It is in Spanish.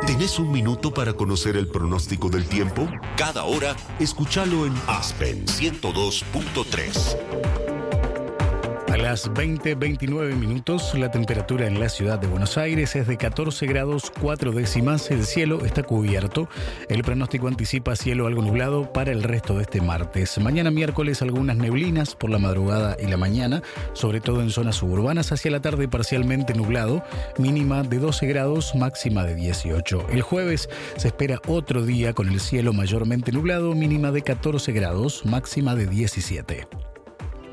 ¿Tenés un minuto para conocer el pronóstico del tiempo? Cada hora, escúchalo en Aspen 102.3. A las 20:29 minutos, la temperatura en la ciudad de Buenos Aires es de 14 grados 4 décimas. El cielo está cubierto. El pronóstico anticipa cielo algo nublado para el resto de este martes. Mañana miércoles algunas neblinas por la madrugada y la mañana, sobre todo en zonas suburbanas. Hacia la tarde parcialmente nublado, mínima de 12 grados, máxima de 18. El jueves se espera otro día con el cielo mayormente nublado, mínima de 14 grados, máxima de 17.